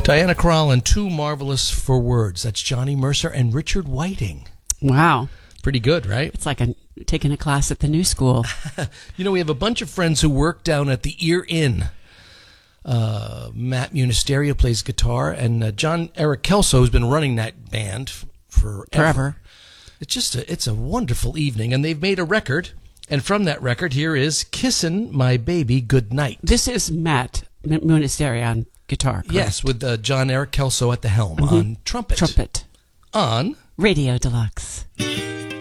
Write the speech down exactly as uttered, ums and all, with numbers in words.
Diana Krall and Too Marvelous for Words. That's Johnny Mercer and Richard Whiting. Wow. Pretty good, right? It's like a, taking a class at the new school. You know, we have a bunch of friends who work down at the Ear Inn. Uh, Matt Munisterio plays guitar, and uh, John Eric Kelso has been running that band f- forever. Forever. It's just a, it's a wonderful evening, and they've made a record. And from that record, here is Kissin' My Baby Goodnight. This is Matt M- Munisterio on guitar, correct? Yes, with uh, John Eric Kelso at the helm mm-hmm. on trumpet. Trumpet. On Radio Deluxe.